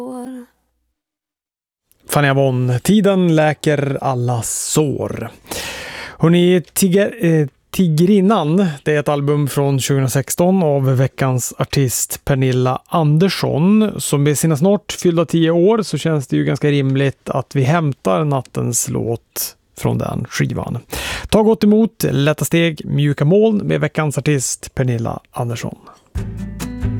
Fania Von, tiden läker alla sår. Hörrni, Tigrinnan, det är ett album från 2016 av veckans artist Pernilla Andersson. Som med sina snart fyllda 10 år så känns det ju ganska rimligt att vi hämtar nattens låt från den skivan. Ta gott emot Lätta steg, mjuka moln med veckans artist Pernilla Andersson.